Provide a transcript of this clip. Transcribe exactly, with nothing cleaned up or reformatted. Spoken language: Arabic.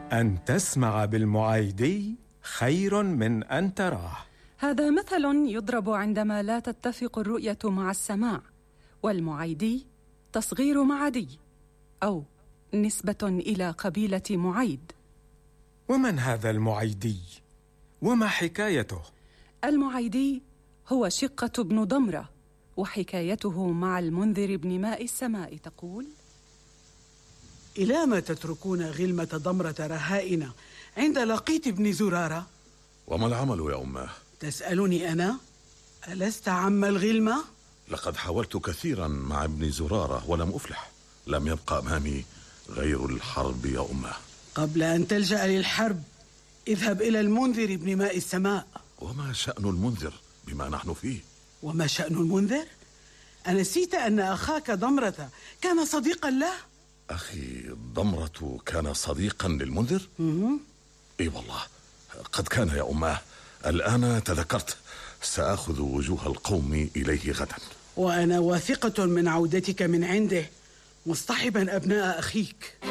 أن تسمع بالمعايدي خير من أن تراه. هذا مثل يضرب عندما لا تتفق الرؤية مع السماع، والمعايدي تصغير معدي أو نسبة إلى قبيلة معيد. ومن هذا المعيدي؟ وما حكايته؟ المعيدي هو شقة بن ضمرة، وحكايته مع المنذر بن ماء السماء تقول: إلى ما تتركون غلمة ضمرة رهائن عند لقيط بن زرارة؟ وما العمل يا أماه؟ تسألني أنا؟ ألست عم الغلمة؟ لقد حاولت كثيرا مع ابن زرارة ولم أفلح. لم يبقى أمامي غير الحرب يا أماه. قبل أن تلجأ للحرب اذهب إلى المنذر بن ماء السماء. وما شأن المنذر بما نحن فيه؟ وما شأن المنذر؟ أنسيت أن أخاك ضمرة كان صديقا له؟ أخي ضمرة كان صديقا للمنذر؟ إي والله قد كان يا أماه. الآن تذكرت، سأخذ وجوه القوم إليه غدا. وأنا واثقة من عودتك من عنده مصطحبا أبناء أخيك.